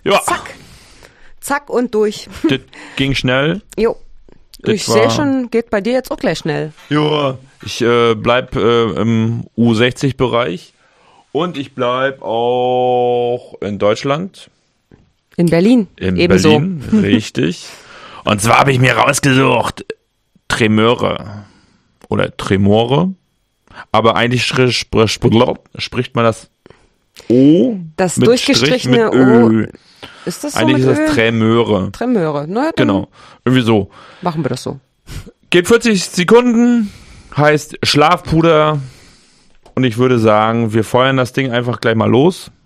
Ja. Zack und durch. Das ging schnell. Jo. Ich sehe schon, geht bei dir jetzt auch gleich schnell. Ja. Ich bleib im U60-Bereich und ich bleib auch in Deutschland. In Berlin. In Ebenso. Berlin, richtig. Und zwar habe ich mir rausgesucht Tremöre oder Tremore. Aber eigentlich spricht man das O Das mit durchgestrichene Strich mit O. Ö. Ist das so Eigentlich mit ist das Ö? Tremöre. Tremöre. Na, dann Genau. Irgendwie so. machen wir das so. Geht 40 Sekunden, heißt Schlafpuder. Und ich würde sagen, wir feuern das Ding einfach gleich mal los.